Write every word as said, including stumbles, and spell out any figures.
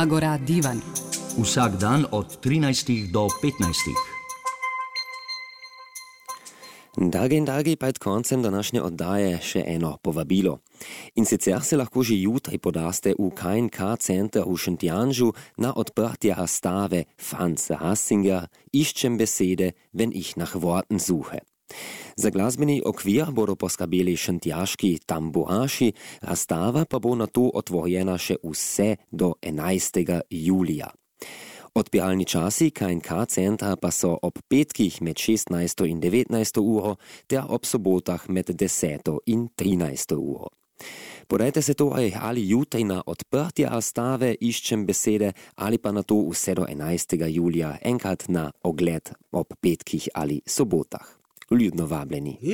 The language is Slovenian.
Agora Divan. Vsak dan od trinajstih do petnajstih. Dragi in dragi, pred koncem današnje oddaje še eno povabilo. In sicer se lahko že jutri podaste v K in K center v Šentjanžu na odprtje razstave Franz Rassinger Iščem besede, wenn ich nach Worten suche. Za glasbeni okvir bodo poskrbeli šentjaški tamburaši, razstava pa bo nato otvorjena še vse do enajstega julija. Odpiralni časi K in K centra pa so ob petkih med šestnajsto in devetnajsto uro ter ob sobotah med deseto in trinajsto uro. Podajte se torej ali jutri na odprtje razstave Iščem besede ali pa nato vse do enajstega julija enkrat na ogled ob petkih ali sobotah. Vljudno vabljeni.